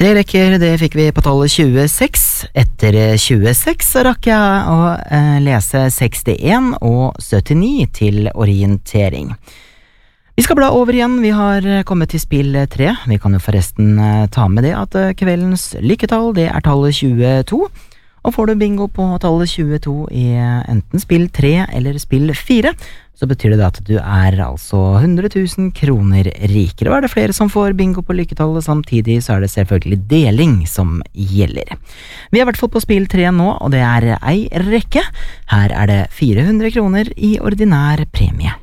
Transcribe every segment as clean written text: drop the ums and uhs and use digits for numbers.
3 rekker, det fikk vi på tallet 26. Etter 26 så rakk jeg å lese 61 og 79 til orientering. Vi skal bla over igjen, vi har kommet til spill 3. Vi kan jo forresten ta med det at kveldens lykketall, det er tallet 22. Og får du bingo på tallet 22 i enten spill 3 eller spill 4, så betyr det at du er altså 100 000 kroner rikere. Og er det flere som får bingo på lykketallet samtidig, så er det selvfølgelig deling som gjelder. Vi er i hvert fall på spill 3 nå, og det er ei rekke. Her er det 400 kroner i ordinær premie.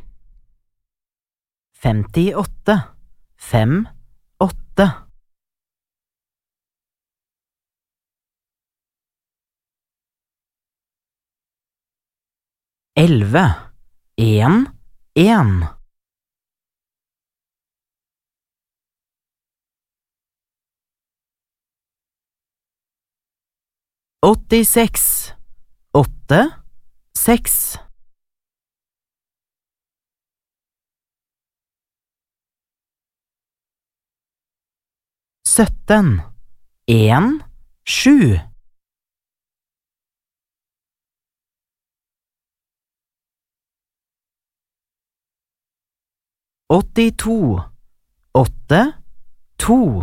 58, 5, 8. 11, 1, 1. 86, 8, 6. 17, 1, 7. 82, 8, 2.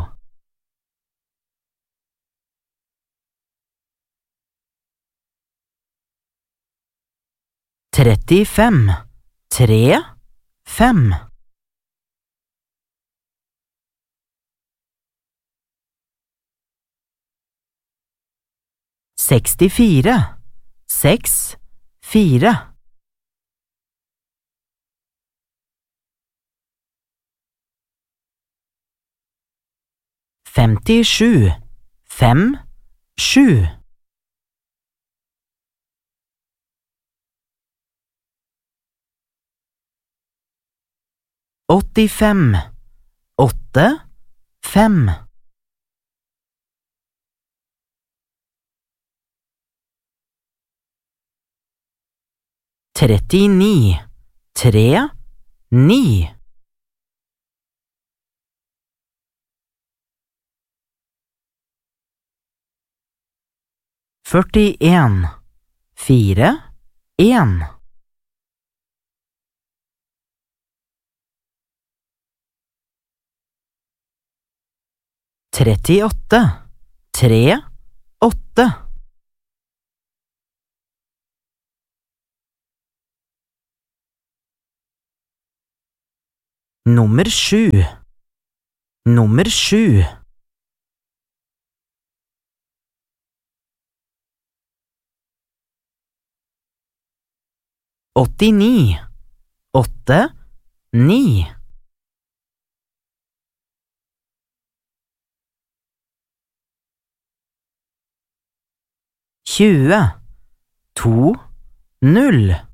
35, 3, 5. 64, 6, 4. 57, 5, 7. 85, 8, 5. 39, 3, 9. 41, 4, 1. 38, 3, 8. 7, 7. 89, 8, 9. 20, 2, 0.